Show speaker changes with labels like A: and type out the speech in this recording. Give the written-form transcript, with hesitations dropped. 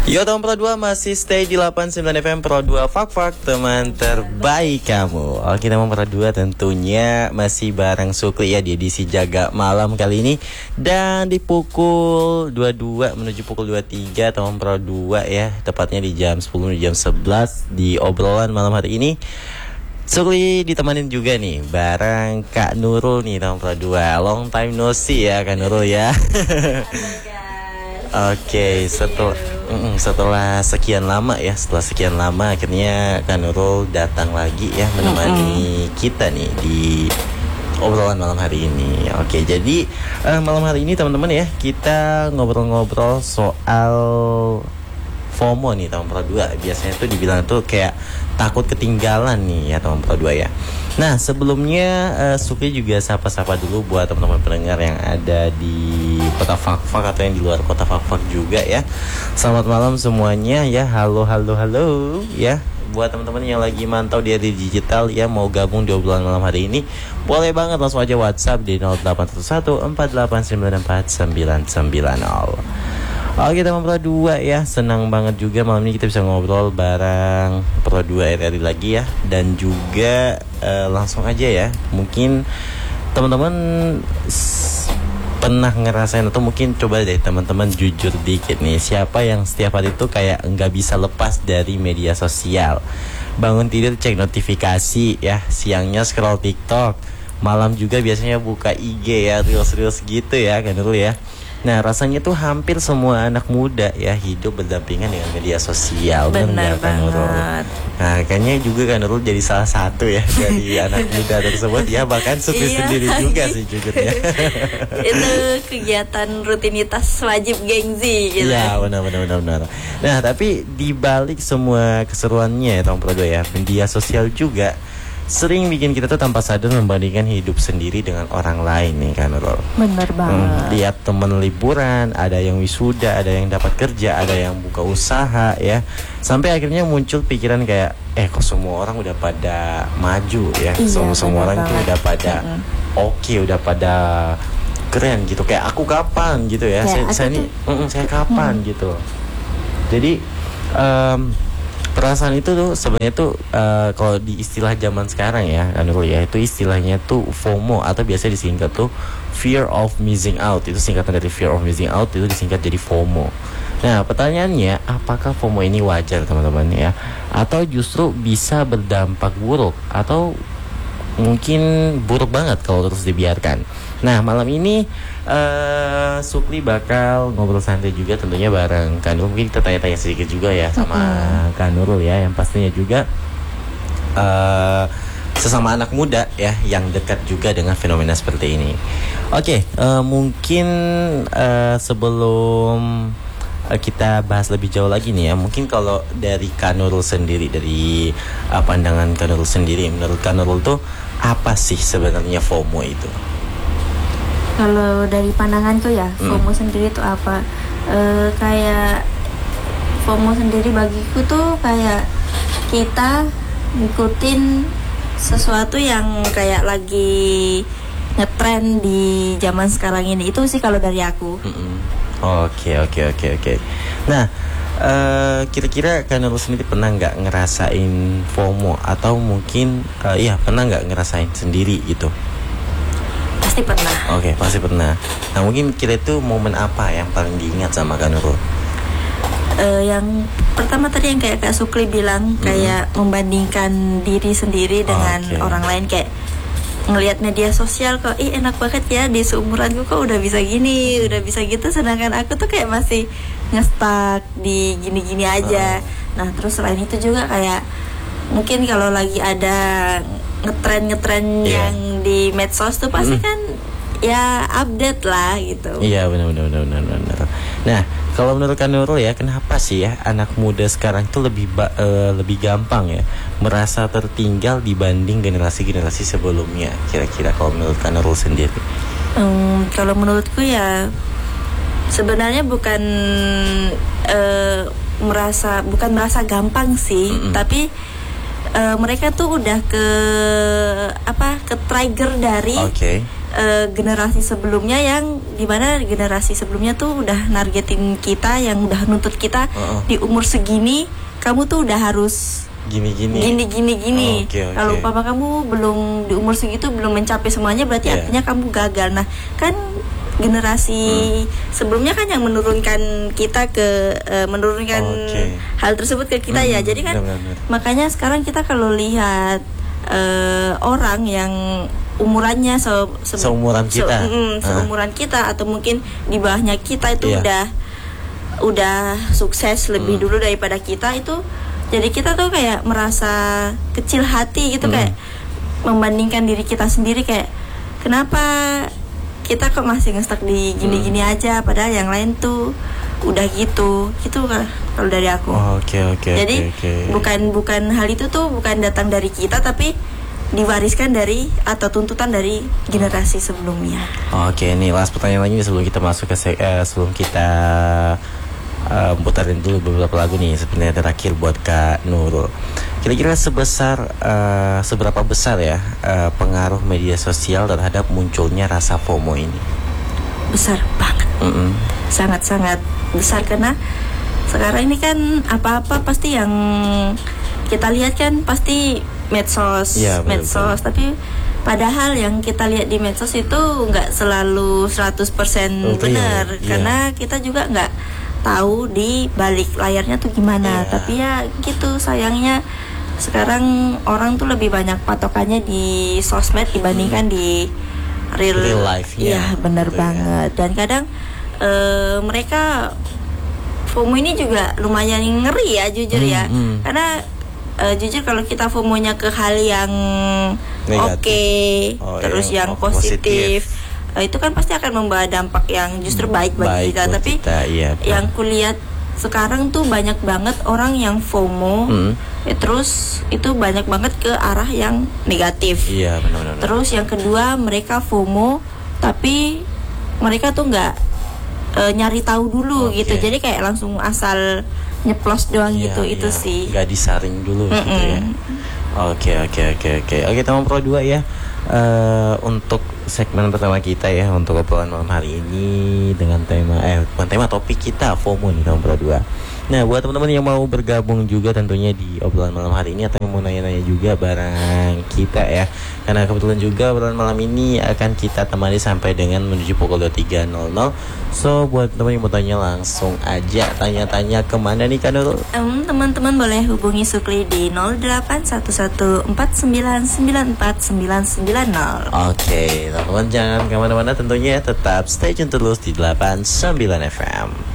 A: Yo teman Pro 2 masih stay di 89 FM Pro 2 Fak teman terbaik kamu. Oke teman Pro 2 tentunya masih bareng Sukli ya di edisi Jaga Malam kali ini. Dan di pukul 22 menuju pukul 23 teman Pro 2 ya. Tepatnya di jam 10 menuju jam 11 di obrolan malam hari ini. Sukli ditemanin juga nih bareng Kak Nurul nih teman Pro 2. Long time no see ya Kak Nurul ya. Oke, setelah sekian lama akhirnya Kak Nurul datang lagi ya menemani kita nih di obrolan malam hari ini. Oke, jadi malam hari ini teman-teman ya kita ngobrol-ngobrol soal FOMO nih teman Pro 2. Biasanya tuh dibilang tuh kayak takut ketinggalan nih ya teman Pro 2 ya. Nah sebelumnya Sukri juga sapa-sapa dulu buat teman-teman pendengar yang ada di kota Fak-Fak atau yang di luar kota Fak-Fak juga ya. Selamat malam semuanya ya. Halo ya. Buat teman-teman yang lagi mantau di digital ya, mau gabung di obrolan malam hari ini, boleh banget langsung aja WhatsApp di 0811 4894990. Oke teman Pro 2 ya, senang banget juga malam ini kita bisa ngobrol bareng Pro 2 RRI lagi ya. Dan juga langsung aja ya, mungkin teman-teman pernah ngerasain atau mungkin coba deh teman-teman jujur dikit nih, siapa yang setiap hari itu kayak nggak bisa lepas dari media sosial. Bangun tidur cek notifikasi ya, siangnya scroll TikTok, malam juga biasanya buka IG ya, reels gitu ya kan dulu ya. Nah rasanya tuh hampir semua anak muda ya hidup berdampingan dengan media sosial.
B: Benar banget.
A: Nah kayaknya juga kan Nurul jadi salah satu ya dari anak muda tersebut ya, bahkan Sukri sendiri juga sih jujurnya.
B: Itu kegiatan rutinitas wajib gengsi gitu.
A: Ya benar. Nah tapi dibalik semua keseruannya ya Tom Pro 2 ya, media sosial juga sering bikin kita tuh tanpa sadar membandingkan hidup sendiri dengan orang lain nih kan Nurul.
B: Bener banget.
A: Lihat temen liburan, ada yang wisuda, ada yang dapat kerja, ada yang buka usaha ya. Sampai akhirnya muncul pikiran kayak kok semua orang udah pada maju ya.
B: Iya,
A: semua orang tuh udah pada oke, udah pada keren gitu. Kayak aku kapan gitu ya. Saya kapan gitu. Jadi perasaan itu tuh sebenarnya tuh kalau di istilah zaman sekarang ya Nurul ya, itu istilahnya tuh FOMO atau biasa disingkat tuh fear of missing out. Itu singkatan dari fear of missing out, itu disingkat jadi FOMO. Nah pertanyaannya, apakah FOMO ini wajar teman-teman ya, atau justru bisa berdampak buruk, atau mungkin buruk banget kalau terus dibiarkan. Nah malam ini Sukli bakal ngobrol santai juga tentunya bareng Kak Nurul. Mungkin kita tanya-tanya sedikit juga ya sama Kak Nurul ya, yang pastinya juga sesama anak muda ya yang dekat juga dengan fenomena seperti ini. Oke, mungkin sebelum kita bahas lebih jauh lagi nih ya, mungkin kalau dari Kak Nurul sendiri, dari pandangan Kak Nurul sendiri, menurut Kak Nurul tuh apa sih sebenarnya FOMO itu?
B: Kalau dari pandanganku ya, FOMO sendiri itu apa? Kayak FOMO sendiri bagiku tuh kayak kita ngikutin sesuatu yang kayak lagi ngetrend di zaman sekarang ini. Itu sih kalau dari aku.
A: Oke. Nah, kira-kira Kak Nurul sendiri pernah nggak ngerasain FOMO, atau mungkin pernah nggak ngerasain sendiri gitu?
B: Pasti pernah.
A: Oke, pasti pernah. Nah mungkin kira itu momen apa yang paling diingat sama Kak Nurul?
B: Yang pertama tadi yang kayak Kak Sukli bilang, kayak membandingkan diri sendiri dengan orang lain, kayak ngelihat media sosial kok enak banget ya, di seumuranku kok udah bisa gini, udah bisa gitu, sedangkan aku tuh kayak masih ngestak di gini-gini aja. Nah terus selain itu juga kayak mungkin kalau lagi ada ngetren yang di medsos tuh pasti kan ya update lah gitu.
A: Iya benar. Nah kalau menurut Kak Nurul ya, kenapa sih ya anak muda sekarang tuh lebih gampang ya merasa tertinggal dibanding generasi sebelumnya? Kira-kira kalau menurut Kak Nurul sendiri?
B: Kalau menurutku ya sebenarnya bukan merasa gampang sih, tapi mereka tuh udah ke trigger dari generasi sebelumnya yang dimana generasi sebelumnya tuh udah nargetin kita, yang udah nuntut kita di umur segini kamu tuh udah harus gini.
A: Okay.
B: Kalau papa kamu belum di umur segitu belum mencapai semuanya, berarti artinya kamu gagal. Nah kan generasi sebelumnya kan yang menurunkan kita ke hal tersebut ke kita ya. Jadi kan makanya sekarang kita kalau lihat orang yang umurannya
A: seumuran kita,
B: seumuran kita atau mungkin di bawahnya kita itu udah sukses lebih dulu daripada kita, itu jadi kita tuh kayak merasa kecil hati gitu, kayak membandingkan diri kita sendiri, kayak kenapa kita kok masih ngestak di gini-gini aja padahal yang lain tuh udah gitu kan kalau dari aku. Jadi bukan hal itu tuh bukan datang dari kita, tapi diwariskan dari atau tuntutan dari generasi sebelumnya.
A: Nih last pertanyaan lagi sebelum kita masuk ke sebelum kita putarin dulu beberapa lagu nih sebenarnya terakhir buat Kak Nurul. Kira-kira seberapa besar ya pengaruh media sosial terhadap munculnya rasa FOMO ini?
B: Besar banget. Sangat-sangat besar, karena sekarang ini kan apa-apa pasti yang kita lihat kan pasti medsos, tapi padahal yang kita lihat di medsos itu nggak selalu 100% benar, karena kita juga nggak tahu di balik layarnya tuh gimana. Tapi ya gitu, sayangnya sekarang orang tuh lebih banyak patokannya di sosmed dibandingkan di real
A: life.
B: Iya, benar banget. Dan kadang mereka FOMO ini juga lumayan ngeri ya, jujur ya. Karena jujur kalau kita FOMO-nya ke hal yang terus yang positif, itu kan pasti akan membawa dampak yang justru baik bagi kita. Tapi yang kulihat sekarang tuh banyak banget orang yang FOMO, terus itu banyak banget ke arah yang negatif.
A: Benar.
B: Terus yang kedua, mereka FOMO tapi mereka tuh nggak nyari tahu dulu gitu. Jadi kayak langsung asal nyeplos doang gitu. Itu sih
A: nggak disaring dulu gitu ya. Oke, teman Pro 2 ya. Untuk segmen pertama kita ya, untuk obrolan malam hari ini dengan tema bukan tema, topik kita FOMO nih teman Pro 2. Nah, buat teman-teman yang mau bergabung juga tentunya di obrolan malam hari ini, atau yang mau nanya-nanya juga bareng kita ya, karena kebetulan juga obrolan malam ini akan kita temani sampai dengan menuju pukul 23.00. So buat teman yang mau tanya langsung aja tanya-tanya kemana nih Kak Nurul?
B: Teman-teman boleh hubungi Sukli di 0811494990.
A: Oke, teman-teman jangan kemana-mana, tentunya tetap stay tune terus di 89 FM.